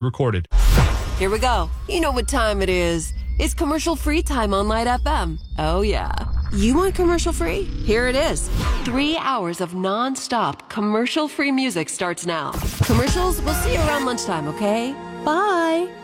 recorded. Here we go. You know what time it is. It's commercial-free time on Light FM. Oh, yeah. You want commercial-free? Here it is. 3 hours of non-stop commercial-free music starts now. Commercials, we'll see you around lunchtime, okay? Bye.